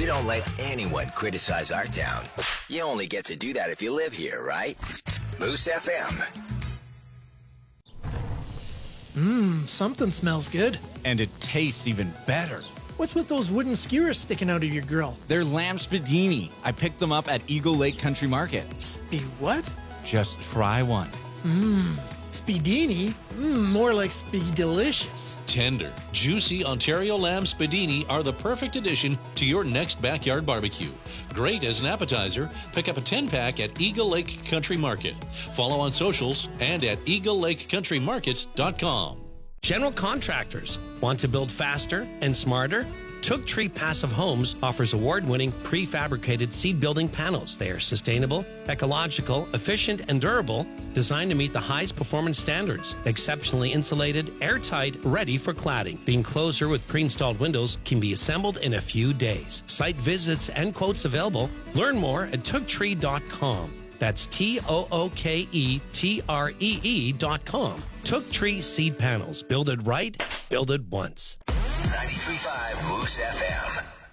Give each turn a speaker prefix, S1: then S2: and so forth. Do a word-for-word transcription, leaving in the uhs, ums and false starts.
S1: don't let anyone criticize our town. You only get to do that if you live here, right? Moose F M.
S2: Mmm, something smells good.
S3: And it tastes even better.
S2: What's with those wooden skewers sticking out of your grill?
S3: They're lamb spadini. I picked them up at Eagle Lake Country Market.
S2: Spe what?
S3: Just try one.
S2: Mmm, Speedini? Mmm, more like Speed-delicious.
S4: Tender, juicy Ontario lamb spadini are the perfect addition to your next backyard barbecue. Great as an appetizer. Pick up a ten-pack at Eagle Lake Country Market. Follow on socials and at eagle lake country markets dot com.
S5: General contractors want to build faster and smarter? Took Tree Passive Homes offers award-winning prefabricated seed-building panels. They are sustainable, ecological, efficient, and durable, designed to meet the highest performance standards. Exceptionally insulated, airtight, ready for cladding. The enclosure with pre-installed windows can be assembled in a few days. Site visits and quotes available. Learn more at took tree dot com. That's T O O K E T R E E dot com. Took Tree Seed Panels. Build it right, build it once.
S1: ninety-three point five Moose F M.